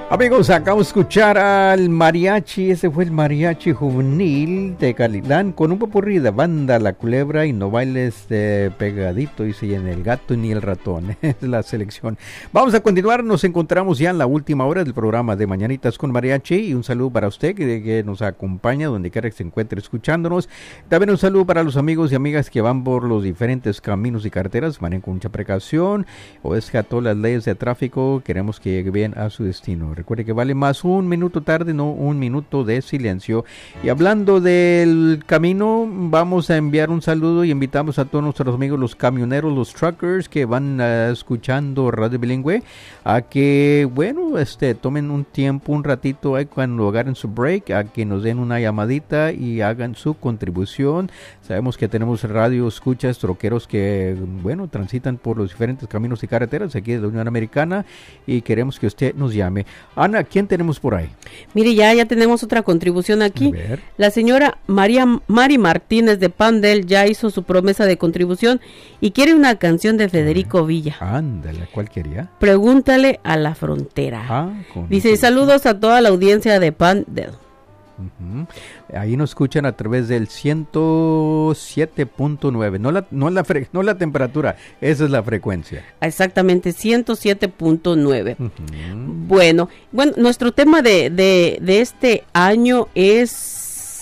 Amigos, acabamos de escuchar al mariachi. Ese fue el mariachi juvenil de Calilán con un popurrí de Banda La Culebra y No Bailes de Pegadito, dice, en El Gato ni el Ratón. Es la selección. Vamos a continuar, nos encontramos ya en la última hora del programa de Mañanitas con Mariachi, y un saludo para usted que nos acompaña donde quiera que se encuentre escuchándonos. También un saludo para los amigos y amigas que van por los diferentes caminos y carreteras, manejen con mucha precaución, obedezcan todas las leyes de tráfico, queremos que llegue bien a su destino. Recuerde que vale más un minuto tarde, no un minuto de silencio. Y hablando del camino, vamos a enviar un saludo y invitamos a todos nuestros amigos, los camioneros, los truckers que van escuchando Radio Bilingüe, a que, bueno, tomen un tiempo, un ratito ahí cuando agarren su break, a que nos den una llamadita y hagan su contribución. Sabemos que tenemos radio escuchas, troqueros que, bueno, transitan por los diferentes caminos y carreteras aquí de la Unión Americana, y queremos que usted nos llame. Ana, ¿quién tenemos por ahí? Mire, ya tenemos otra contribución aquí. La señora Mari Martínez de Pandel ya hizo su promesa de contribución y quiere una canción de Federico Villa. Ándale, ¿cuál quería? Pregúntale a la frontera. Dice, saludos a toda la audiencia de Pandel. Uh-huh. Ahí nos escuchan a través del 107.9, no la temperatura, esa es la frecuencia. Exactamente, 107.9. Uh-huh. Bueno, nuestro tema de este año es...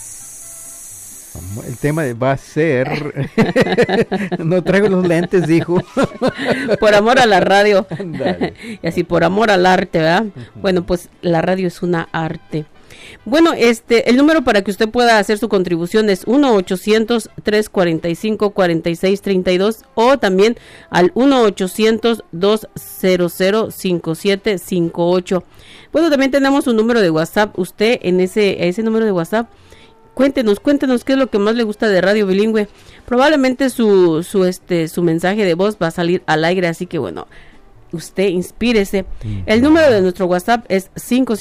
El tema va a ser... No traigo los lentes, dijo. Por amor a la radio. Y así, por amor al arte, ¿verdad? Uh-huh. Bueno, pues la radio es una arte. Bueno, el número para que usted pueda hacer su contribución es 1-800-345-4632 o también al 1-800-200-5758. Bueno, también tenemos un número de WhatsApp. Usted en ese número de WhatsApp, cuéntenos qué es lo que más le gusta de Radio Bilingüe. Probablemente su mensaje de voz va a salir al aire, así que bueno, usted inspírese. El número de nuestro WhatsApp es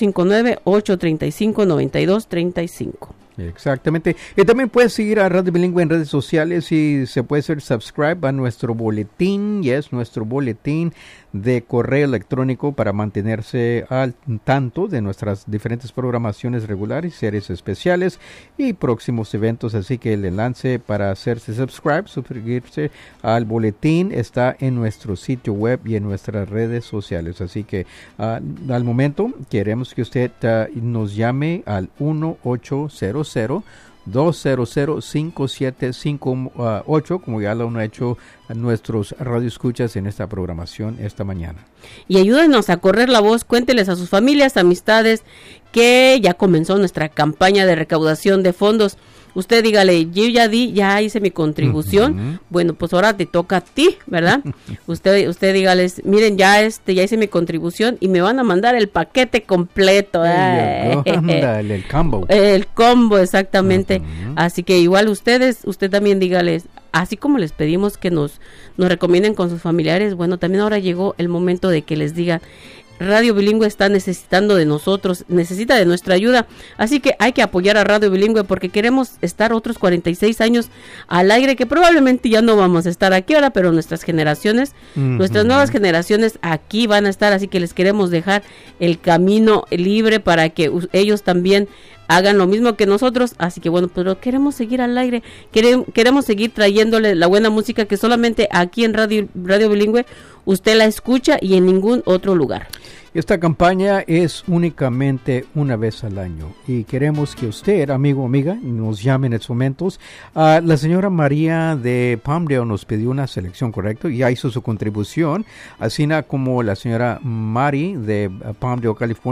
559-835-9235. Exactamente. Y también puedes seguir a Radio Bilingüe en redes sociales y se puede hacer subscribe a nuestro boletín, nuestro boletín de correo electrónico para mantenerse al tanto de nuestras diferentes programaciones regulares, series especiales y próximos eventos. Así que el enlace para hacerse suscribirse al boletín está en nuestro sitio web y en nuestras redes sociales. Así que al momento queremos que usted nos llame al 1-800-200-5758, como ya lo han hecho nuestros radioescuchas en esta programación esta mañana. Y ayúdenos a correr la voz, cuénteles a sus familias, amistades, que ya comenzó nuestra campaña de recaudación de fondos. Usted dígale, yo ya hice mi contribución. Uh-huh. Bueno, pues ahora te toca a ti, ¿verdad? usted dígales, miren, ya hice mi contribución y me van a mandar el paquete completo. El combo. El combo, exactamente. Uh-huh. Así que igual usted también dígales, así como les pedimos que nos recomienden con sus familiares, bueno, también ahora llegó el momento de que les digan, Radio Bilingüe está necesitando de nosotros, necesita de nuestra ayuda, así que hay que apoyar a Radio Bilingüe porque queremos estar otros 46 años al aire, que probablemente ya no vamos a estar aquí ahora, pero nuestras generaciones, nuestras nuevas generaciones aquí van a estar, así que les queremos dejar el camino libre para que ellos también hagan lo mismo que nosotros, así que bueno, pero queremos seguir al aire, queremos seguir trayéndole la buena música que solamente aquí en Radio Bilingüe usted la escucha y en ningún otro lugar. Esta campaña es únicamente una vez al año y queremos que usted, amigo o amiga, nos llame en estos momentos. La señora María de Palmdale nos pidió una selección, ¿correcto? Ya hizo su contribución, así como la señora Mari de Palmdale, California.